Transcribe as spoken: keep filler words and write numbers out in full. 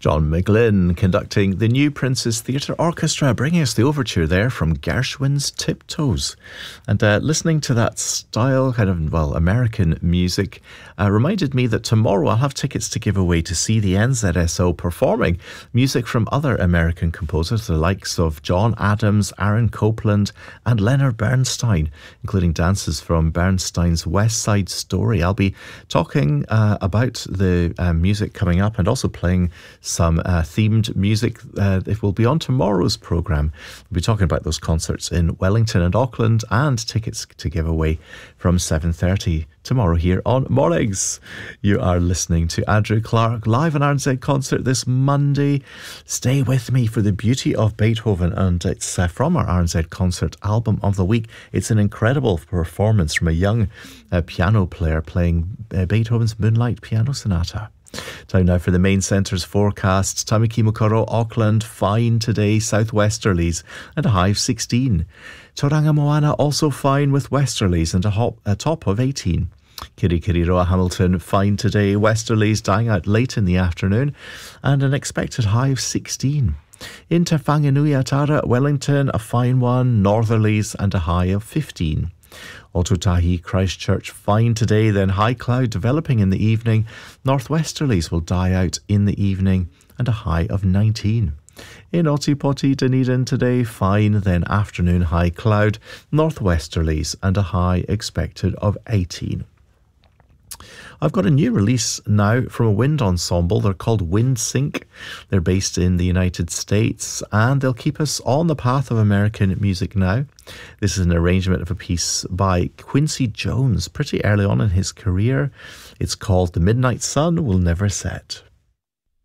John McGlynn conducting the New Prince's Theatre Orchestra, bringing us the overture there from Gershwin's Tiptoes. And uh, listening to that style, kind of, well, American music, uh, reminded me that tomorrow I'll have tickets to give away to see the N Z S O performing music from other American composers, the likes of John Adams, Aaron Copland, and Leonard Bernstein, including dances from Bernstein's West Side Story. I'll be talking uh, about the uh, music coming up and also playing some uh, themed music. Uh, it will be on tomorrow's programme. We'll be talking about those concerts in Wellington and Auckland, and tickets to give away from seven thirty tomorrow here on Mornings. You are listening to Andrew Clark live on R N Z Concert this Monday. Stay with me for the beauty of Beethoven, and it's uh, from our R N Z Concert album of the week. It's an incredible performance from a young uh, piano player playing uh, Beethoven's Moonlight Piano Sonata. Time now for the main centre's forecast. Tamaki Makaurau, Auckland, fine today, southwesterlies and a high of sixteen. Tauranga Moana also fine with westerlies and a, hop, a top of eighteen. Kirikiriroa, Hamilton, fine today, westerlies dying out late in the afternoon and an expected high of sixteen. In Te Whanganui Atara, Wellington, a fine one, northerlies and a high of fifteen. Otutahi, Christchurch, fine today, then high cloud developing in the evening. Northwesterlies will die out in the evening and a high of nineteen. In Otipoti, Dunedin today, fine, then afternoon high cloud. Northwesterlies and a high expected of eighteen. I've got a new release now from a wind ensemble. They're called Wind Sync. They're based in the United States, and they'll keep us on the path of American music now. This is an arrangement of a piece by Quincy Jones pretty early on in his career. It's called The Midnight Sun Will Never Set.